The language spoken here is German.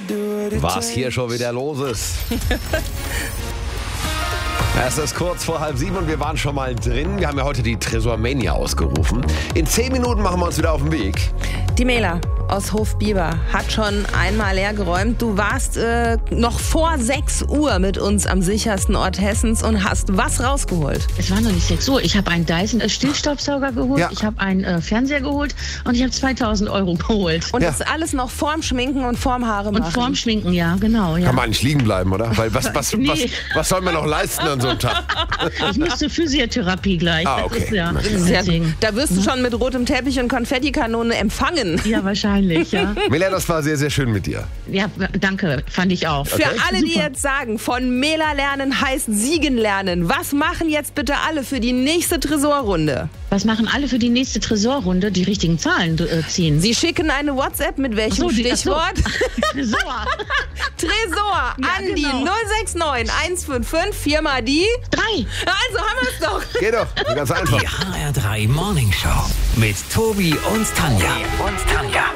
Was hier schon wieder los ist. Es ist kurz vor 6:30 und wir waren schon mal drin. Wir haben ja heute die Tresormania ausgerufen. In 10 Minuten machen wir uns wieder auf den Weg. Die Mela aus Hofbieber hat schon einmal leer geräumt. Du warst noch vor 6 Uhr mit uns am sichersten Ort Hessens und hast was rausgeholt? Es war noch nicht 6 Uhr. Ich habe einen Dyson Stillstaubsauger geholt, Ja. ich habe einen Fernseher geholt und ich habe 2.000 € geholt. Und Ja. das alles noch vorm Schminken und vorm Haare machen. Und vorm Schminken, ja, genau. Ja. Kann man eigentlich liegen bleiben, oder? Weil Nee. was soll man noch leisten an so einem Tag? Ich musste Physiotherapie gleich. Ah, Das okay. ist, ja. Sehr gut. Deswegen. Da wirst du schon mit rotem Teppich und Konfettikanone empfangen. Ja, wahrscheinlich, ja. Mela, das war sehr, sehr schön mit dir. Ja, danke, fand ich auch. Für alle, die jetzt sagen, von Mela lernen heißt Siegen lernen. Was machen jetzt bitte alle für die nächste Tresorrunde? Was machen alle für die nächste Tresorrunde? Die richtigen Zahlen ziehen. Sie schicken eine WhatsApp mit welchem Ach so, Stichwort? Tresor. Tresor an die genau. 069 155 4 mal die. 3. Also haben wir es doch. Geht doch, ganz einfach. Die HR3 Morning Show mit Tobi und Tanja.